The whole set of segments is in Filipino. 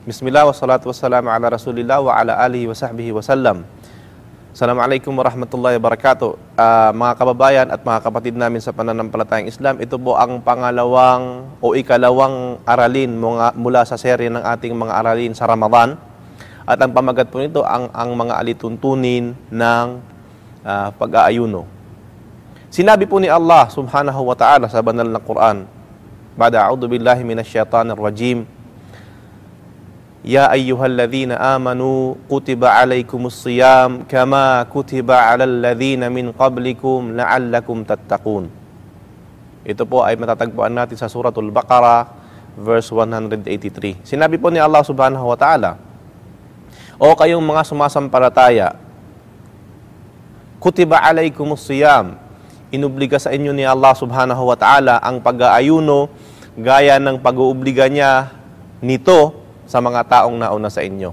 Bismillah, wassalatu wassalamu ala rasulillah wa ala alihi wa sahbihi wa sallam. Assalamualaikum warahmatullahi wabarakatuh. Mga kababayan at mga kapatid namin sa pananampalatayang Islam, ito po ang pangalawang o ikalawang aralin mula sa serye ng ating mga aralin sa Ramadan. At ang pamagat po nito ang mga alituntunin ng pag-aayuno. Sinabi po ni Allah subhanahu wa ta'ala sa banal na Quran, Ba'da a'udhu billahi minasyaitanir rajim, Ya ayyuhalladzina amanu kutiba alaikumus siyam kama kutiba alal ladzina min qablikum la'allakum tattaqun. Ito po ay matatagpuan natin sa Suratul Baqarah verse 183. Sinabi po ni Allah subhanahu wa ta'ala, O kayong mga sumasampalataya, kutiba alaikumus siyam, inubliga sa inyo ni Allah subhanahu wa ta'ala ang pag-aayuno gaya ng pag-uubliga niya nito sa mga taong nauna sa inyo.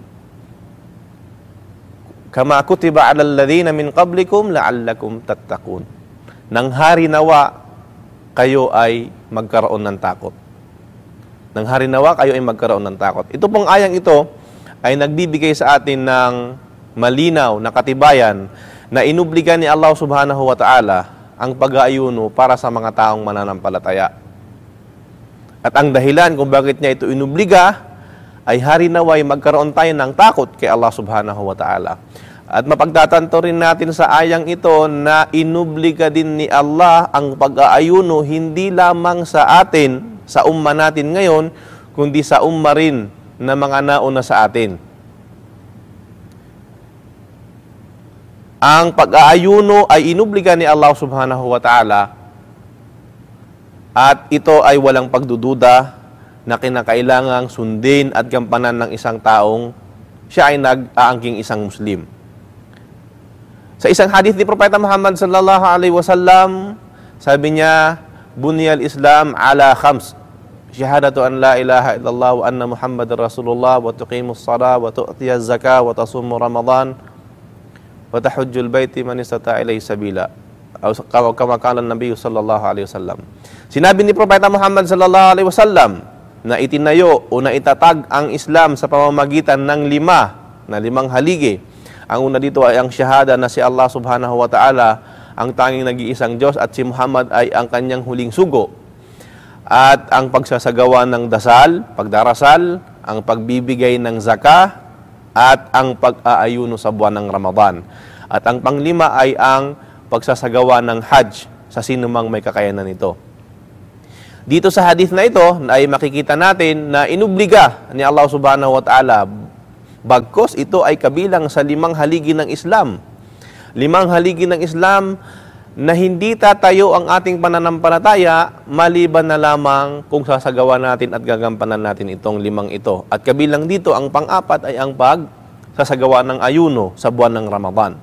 Kama kutiba alal ladzina min qablikum la'allakum tattaqun. Nang hari nawa kayo ay magkaroon ng takot. Nang hari nawa kayo ay magkaroon ng takot. Ito pong ayang ito ay nagbibigay sa atin ng malinaw na katibayan na inubliga ni Allah subhanahu wa ta'ala ang pag-aayuno para sa mga taong mananampalataya. At ang dahilan kung bakit niya ito inubliga ay hari naway magkaroon tayo ng takot kay Allah subhanahu wa ta'ala. At mapagtatanto rin natin sa ayang ito na inubliga din ni Allah ang pag-aayuno hindi lamang sa atin, sa umma natin ngayon, kundi sa umma rin na mga nauna sa atin. Ang pag-aayuno ay inubliga ni Allah subhanahu wa ta'ala at ito ay walang pagdududa na kinakailangang sundin at gampanan ng isang taong siya ay nag-aangking isang Muslim. Sa isang hadith ni Propeta Muhammad sallallahu alaihi wasallam, sabi niya, Bunyal Islam ala khams, syahadatu an la ilaha illallah wa anna Muhammadar Rasulullah wa tuqimus salah wa tu'tiyaz zakah wa tasumu Ramadan wa tahujjul baiti man istata'a ilayhi sabila. Kama qala an-nabiy sallallahu alaihi wasallam. Sinabi ni Propeta Muhammad sallallahu alaihi wasallam na itinayo o na itatag ang Islam sa pamamagitan ng limang haligi. Ang una dito ay ang syahada na si Allah subhanahu wa ta'ala ang tanging nag-iisang Diyos at si Muhammad ay ang kanyang huling sugo. At ang pagsasagawa ng dasal, pagdarasal, ang pagbibigay ng zakah, at ang pag-aayuno sa buwan ng Ramadan. At ang panglima ay ang pagsasagawa ng Hajj sa sinumang may kakayanan nito. Dito sa hadith na ito ay makikita natin na inubliga ni Allah subhanahu wa ta'ala bagkos ito ay kabilang sa 5 haligi ng Islam. 5 haligi ng Islam na hindi tatayo ang ating pananampalataya maliban na lamang kung sasagawa natin at gagampanan natin itong 5 ito. At kabilang dito ang pang-4 ay ang pagsasagawa ng ayuno sa buwan ng Ramadan.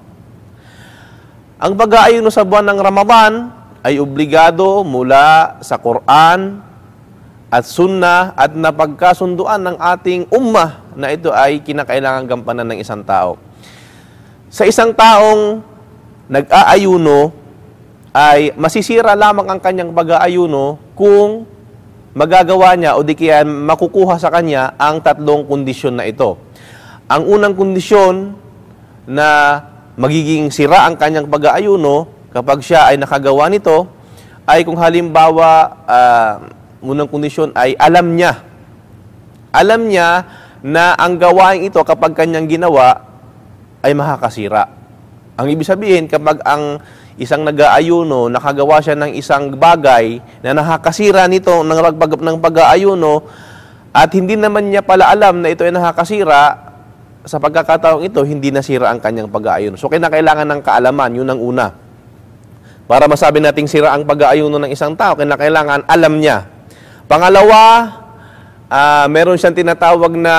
Ang pag-aayuno sa buwan ng Ramadan ay obligado mula sa Quran at Sunnah at napagkasunduan ng ating ummah na ito ay kinakailangan gampanan ng isang tao. Sa isang taong nag-aayuno ay masisira lamang ang kanyang pag-aayuno kung magagawa niya o di kaya makukuha sa kanya ang 3 kondisyon na ito. Ang unang kondisyon na magiging sira ang kanyang pag-aayuno kapag siya ay nakagawa nito, ay kung halimbawa, unang kondisyon ay alam niya. Alam niya na ang gawain ito kapag kanyang ginawa ay makakasira. Ang ibig sabihin, kapag ang isang nag-aayuno, nakagawa siya ng isang bagay na nakakasira nito ng pag-aayuno at hindi naman niya pala alam na ito ay nakakasira, sa pagkakataong ito, hindi nasira ang kanyang pag-aayuno. So, kinakailangan ng kaalaman, yun ang una. Para masabi nating sira ang pag-aayuno ng isang tao, kinakailangan alam niya. Pangalawa, meron siyang tinatawag na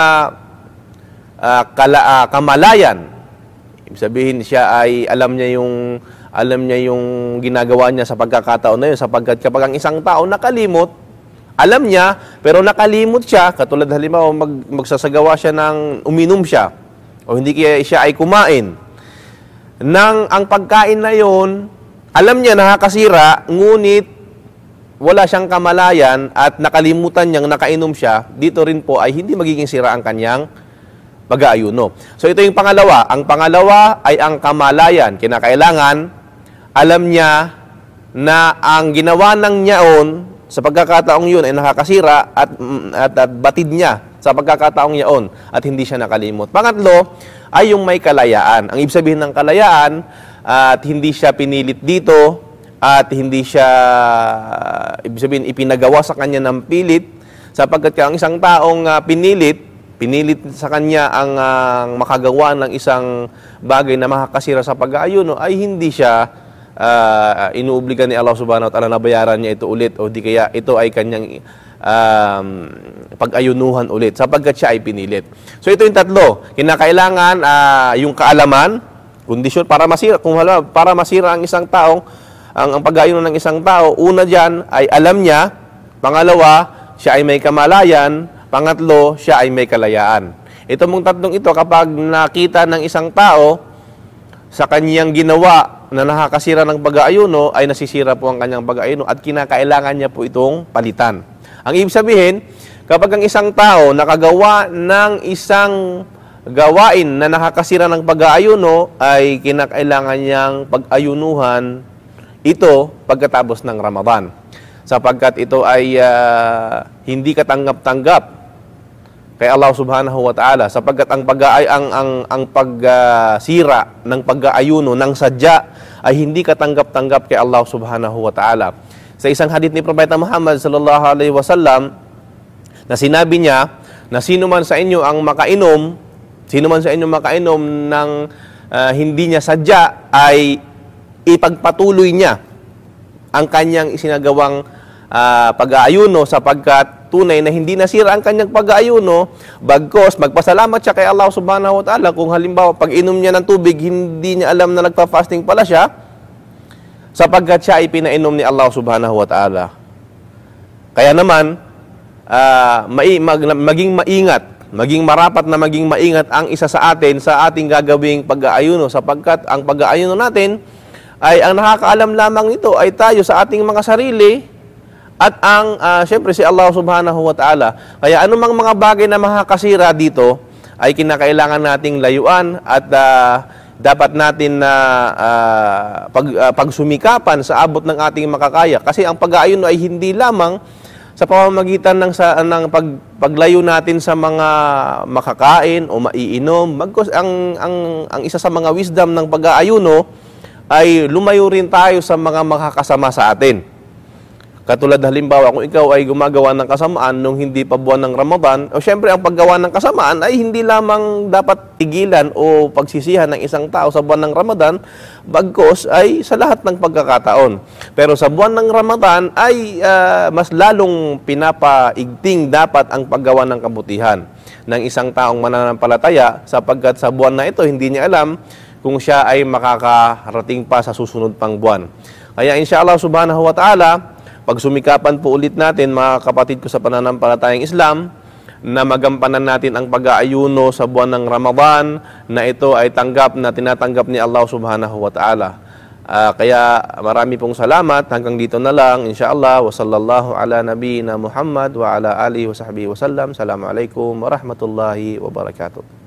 kamalayan. Ibig sabihin siya ay alam niya yung ginagawa niya sa pagkakataon na yun, sapagkat kapag ang isang tao nakalimot, alam niya, pero nakalimot siya, katulad halimbawa magsasagawa siya ng uminom siya, o hindi kaya siya ay kumain. Nang ang pagkain na yun, alam niya nakakasira, ngunit wala siyang kamalayan at nakalimutan niyang nakainom siya, dito rin po ay hindi magiging sira ang kanyang pag-aayuno. So ito yung pangalawa. Ang pangalawa ay ang kamalayan. Kinakailangan, alam niya na ang ginawa ng yaon sa pagkakataong yun ay nakakasira at batid niya sa pagkakataong yaon at hindi siya nakalimot. Pangatlo ay yung may kalayaan. Ang ibig sabihin ng kalayaan at hindi siya pinilit dito at hindi siya, ibig sabihin, ipinagawa sa kanya ng pilit, sapagkat ang isang taong pinilit sa kanya ang makagawa ng isang bagay na makakasira sa pag-aayuno, ay hindi siya inuobliga ni Allah subhanahu wa ta'ala na bayaran niya ito ulit, o di kaya ito ay kanyang pag-ayunuhan ulit, sapagkat siya ay pinilit. So ito yung tatlo. Kinakailangan yung kaalaman, kondisyon para masira, kung halimbawa, para masira ang isang taong, ang pag-aayuno ng isang tao, una dyan ay alam niya, pangalawa, siya ay may kamalayan, pangatlo, siya ay may kalayaan. Ito mong tatlong ito, kapag nakita ng isang tao sa kanyang ginawa na nakakasira ng pag-aayuno, ay nasisira po ang kanyang pag-aayuno at kinakailangan niya po itong palitan. Ang ibig sabihin, kapag ang isang tao nakagawa ng isang gawain na nakakasira ng pag-aayuno, ay kinakailangan niyang pag-ayunuhan ito pagkatapos ng Ramadan, sapagkat ito ay hindi katanggap-tanggap kay Allah subhanahu wa ta'ala, sapagkat ang pagsira ng pag-aayuno ng sadya ay hindi katanggap-tanggap kay Allah subhanahu wa ta'ala. Sa isang hadith ni Propeta Muhammad sallallahu alaihi wasallam na sinabi niya na sino man sa inyo makainom ng hindi niya sadya, ay ipagpatuloy niya ang kanyang isinagawang pag-aayuno, sapagkat tunay na hindi nasira ang kanyang pag-aayuno, bagkos magpasalamat siya kay Allah subhanahu wa ta'ala kung halimbawa pag inom niya ng tubig, hindi niya alam na nagpa-fasting pala siya, sapagkat siya ay pinainom ni Allah subhanahu wa ta'ala. Kaya naman, maging marapat na maging maingat ang isa sa atin sa ating gagawing pag-aayuno, sapagkat ang pag-aayuno natin ay ang nakakaalam lamang nito ay tayo sa ating mga sarili at ang siyempre si Allah subhanahu wa ta'ala. Kaya anumang mga bagay na makakasira dito ay kinakailangan nating layuan at dapat natin na pagsumikapan sa abot ng ating makakaya. Kasi ang pag-aayuno ay hindi lamang sa pamamagitan ng paglayo natin sa mga makakain o maiinom. Bagkus ang isa sa mga wisdom ng pag-aayuno ay lumayo rin tayo sa mga makakasama sa atin. Katulad halimbawa, kung ikaw ay gumagawa ng kasamaan nung hindi pa buwan ng Ramadan, o syempre ang paggawa ng kasamaan ay hindi lamang dapat tigilan o pagsisihan ng isang tao sa buwan ng Ramadan, bagkos ay sa lahat ng pagkakataon. Pero sa buwan ng Ramadan ay mas lalong pinapaigting dapat ang paggawa ng kabutihan ng isang taong mananampalataya, sapagkat sa buwan na ito hindi niya alam kung siya ay makakarating pa sa susunod pang buwan. Kaya inshallah subhanahu wa ta'ala, pagsumikapan po ulit natin mga kapatid ko sa pananampalatayang Islam, na magampanan natin ang pag-aayuno sa buwan ng Ramadan, na ito ay tinatanggap ni Allah subhanahu wa ta'ala. Kaya marami pong salamat. Hanggang dito na lang inshallah. Wa sallallahu ala nabiyina Muhammad wa ala alihi wa sahbihi wa sallam. Assalamualaikum warahmatullahi wabarakatuh.